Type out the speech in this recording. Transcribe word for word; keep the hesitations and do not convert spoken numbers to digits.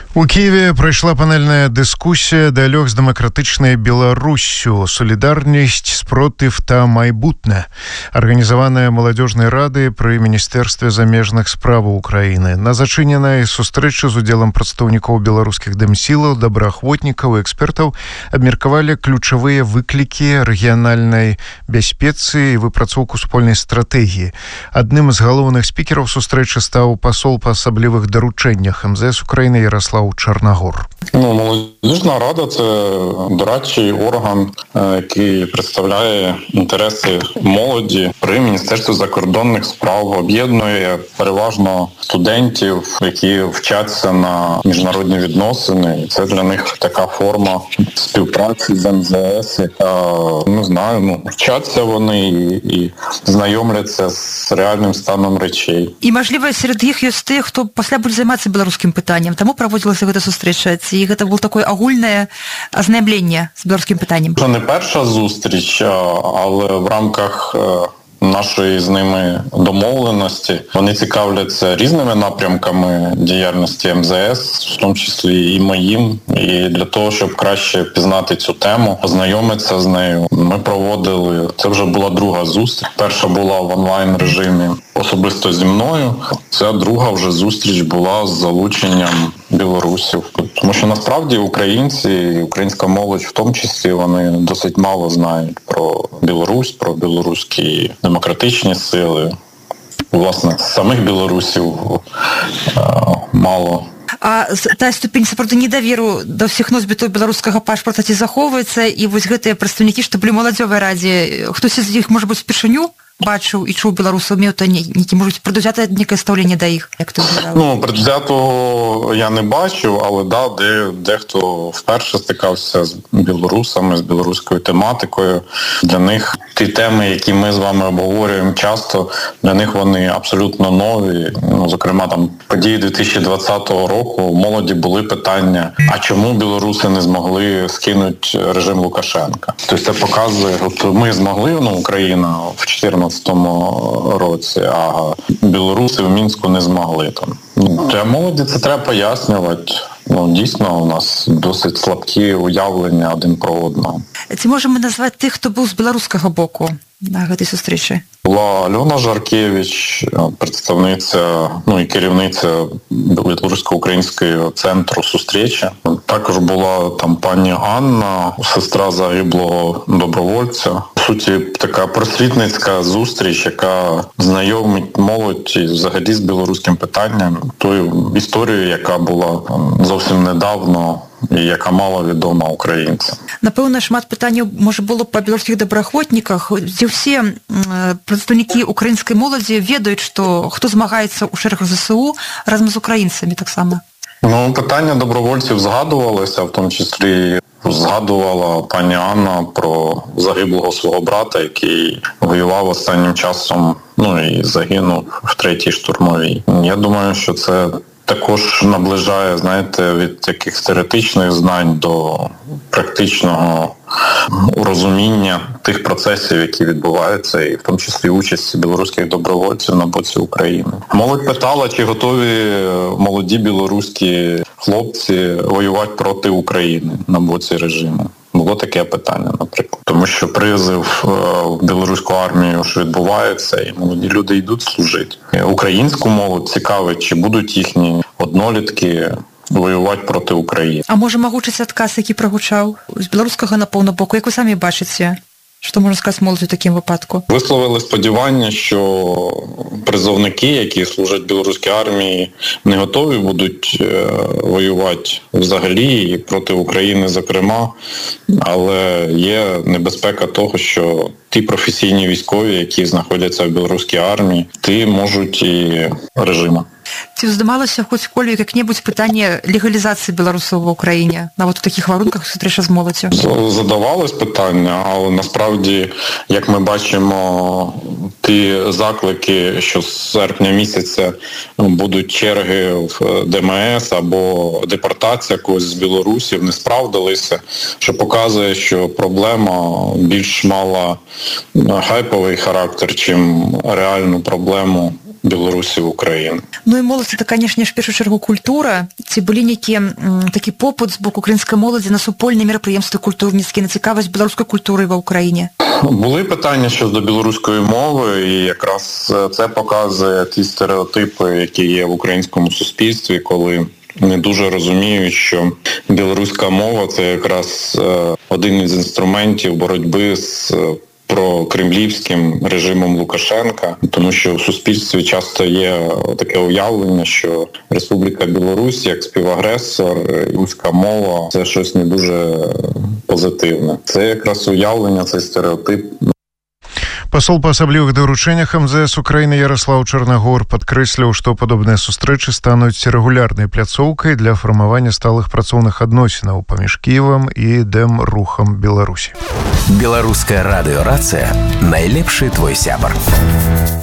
У Киеве прайшла панельная дыскусія «Далёк з дэмакратычнай Беларуссю. Солідарнасць, спротив та майбутнє», арганізаваная Маладзёжнай рады пры Міністэрстве замежных справаў Украіны. На зачыненай сустрэчы з удзелам прадстаўнікоў беларускіх дэмсілаў, добраахвотнікаў і экспертаў абмеркавалі ключавыя выклікі рэгіянальнай бяспецы і выпрацоўку супольнай стратэгіі. Адным з галоўных спікераў сустрэчы стаў пасол па асаблівых даручэннях эм зэ эс Украіны Ярослав Чорногор. Ну, Молодіжна рада – це дорадчий орган, який представляє інтереси молоді при Міністерстві закордонних справ, об'єднує переважно студентів, які вчаться на міжнародні відносини. І це для них така форма співпраці з ем зе ес, яка, не знаю, ну, вчаться вони і, і знайомляться з реальним станом речей. І, можливо, серед їх є ті, хто після буде займатися білоруським питанням. Тому проводилася гэта сустрэча, ці гэта было такое агульнае азнаямленне з беларускім пытанням? Це не перша зустріч, але в рамках нашої з ними домовленості вони цікавляться різними напрямками діяльності ем зе ес, в тому числі і моїм. І для того, щоб краще пізнати цю тему, познайомитися з нею, ми проводили, це вже була друга зустріч. Перша була в онлайн-режимі особисто зі мною, ця друга вже зустріч була з залученням білорусів. Тому що насправді українці, українська молодь в тому числі, вони досить мало знають про Білорусь, про білоруські демократичні сили. Власне, самих білорусів мало. А та ступень сапраўды недаверу да ўсіх носьбітаў беларускага пашпарта ці захоўваецца, і вось гэтыя прадстаўнікі, што былі маладзёвай радзе, хтось з іх, можа быць, упершыню бачыў і чуў беларусаў, меў то нейкі, можа, прадузятае некае стаўленне да іх, як ты казав? Ну, предвзятого я не бачив, але да, де, дехто вперше стикався з білорусами, з білоруською тематикою. Для них ті теми, які ми з вами обговорюємо часто, для них вони абсолютно нові. Ну, зокрема, там події дві тисячі двадцятого року, у молоді були питання, а чому білоруси не змогли скинути режим Лукашенка? Тобто це показує, от ми змогли, ну, Україна в чотирнадцятому році, а білоруси в Мінську не змогли. Там. Для молоді це треба пояснювати. Ну, дійсно, у нас досить слабкі уявлення один про одного. Ці можемо назвати тих, хто був з білоруського боку на гэтай сустрэчы? Була Альона Жаркевич, представниця, ну і керівниця Білорусько-українського центру зустрічі. Також була там пані Анна, сестра загиблого добровольця. По суті, така просвітницька зустріч, яка знайомить молодь взагалі з білоруським питанням, тою історією, яка була зовсім недавно і яка мало відома українцям. Напевно, шмат питань, може, було по білоруських добраахвотниках, де всі представники української молоді ведають, що хто змагається у шерегах зе се у разом з українцями так само. Ну, питання добровольців згадувалися, в тому числі згадувала пані Анна про загиблого свого брата, який воював останнім часом, ну і загинув в третій штурмовій. Я думаю, що це також наближає, знаєте, від якихось теоретичних знань до практичного розуміння тих процесів, які відбуваються, і в тому числі участі білоруських добровольців на боці України. Молодь питала, чи готові молоді білоруські хлопці воювати проти України на боці режиму. Було таке питання, наприклад. Тому що призив в білоруську армію ж відбувається, і молоді люди йдуть служити. Українську молодь цікавить, чи будуть їхні однолітки воювати проти України. А може могучий адказ, який прогучав з білоруського на повну боку, як ви самі бачите? Що можна сказати молоді в такому випадку? Висловили сподівання, що призовники, які служать в білоруській армії, не готові будуть воювати взагалі і проти України, зокрема. Але є небезпека того, що ті професійні військові, які знаходяться в білоруській армії, ті можуть і режиму. Ці здавалося хоч колі як-небудь питання легалізації білорусів в Україні на от таких варунках зустріча з молоддю? Задавалось питання, але насправді, як ми бачимо, ті заклики, що з серпня місяця будуть черги в де ем ес або депортація когось з білорусів, не справдилися, що показує, що проблема більш мала хайповий характер, чим реальну проблему білорусів України. Ну і молодь, це, звісно, в першу чергу культура. Ці були які такий попит з боку української молоді на супольні мероприємства культурницькі, на цікавість білоруської культури в Україні? Були питання щодо білоруської мови, і якраз це показує ті стереотипи, які є в українському суспільстві, коли не дуже розуміють, що білоруська мова – це якраз один із інструментів боротьби з прокремлівським режимом Лукашенка, тому що в суспільстві часто є таке уявлення, що Республіка Білорусь як співагресор, руська мова – це щось не дуже позитивне. Це якраз уявлення, цей стереотип. Пасол па асаблівых даручэннях эм зэ эс Украіны Ярослаў Чарнагор падкрэсліў, што падобныя сустрэчы стануць рэгулярнай пляцоўкай для фармавання сталых працоўных адносінаў паміж Кіевам і Дэм-рухам Беларусі. Беларуская радыёрацыя — найлепшы твой сябар.